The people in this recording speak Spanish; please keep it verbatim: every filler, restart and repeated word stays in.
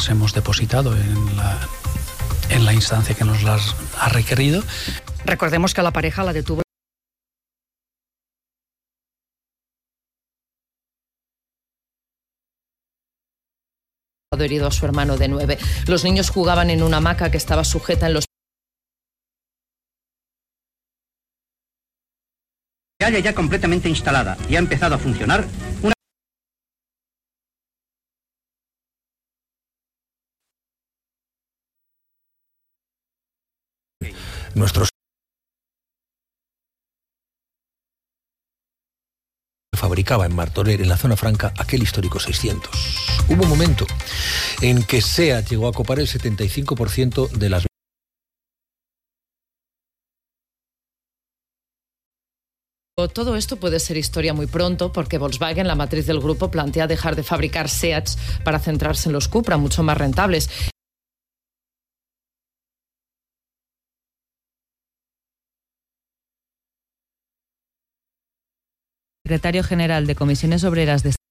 las hemos depositado en la, en la instancia que nos las ha requerido. Recordemos que la pareja la detuvo herido a su hermano de nueve. Los niños jugaban en una hamaca que estaba sujeta en los Se halla ya completamente instalada y ha empezado a funcionar una nuestros fabricaba en Martorell, en la zona franca, aquel histórico seiscientos. Hubo un momento en que SEAT llegó a copar el setenta y cinco por ciento de las... Todo esto puede ser historia muy pronto porque Volkswagen, la matriz del grupo, plantea dejar de fabricar SEATs para centrarse en los Cupra, mucho más rentables. Secretario General de Comisiones Obreras de